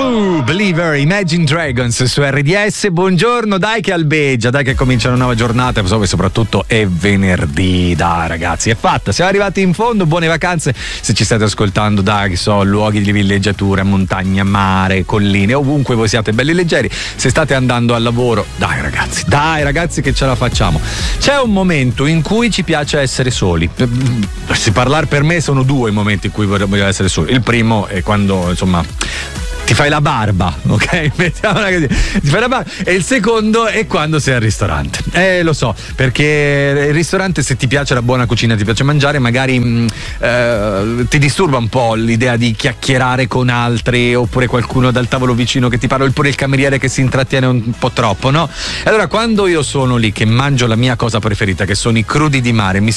Believer, Imagine Dragons su RDS. Buongiorno, dai che albeggia, dai che comincia una nuova giornata, soprattutto è venerdì, dai ragazzi, è fatta, siamo arrivati in fondo, buone vacanze se ci state ascoltando da, luoghi di villeggiatura, montagna, mare, colline, ovunque voi siate belli leggeri, se state andando al lavoro, dai ragazzi che ce la facciamo. C'è un momento in cui ci piace essere soli, parlare per me sono due i momenti in cui voglio essere soli. Il primo è quando ti fai la barba, ok? Mettiamola così. Ti fai la barba. E il secondo è quando sei al ristorante. Lo so, perché il ristorante, se ti piace la buona cucina, ti piace mangiare, magari ti disturba un po' l'idea di chiacchierare con altri, oppure qualcuno dal tavolo vicino che ti parla, oppure il cameriere che si intrattiene un po' troppo, no? Allora, quando io sono lì che mangio la mia cosa preferita, che sono i crudi di mare, mi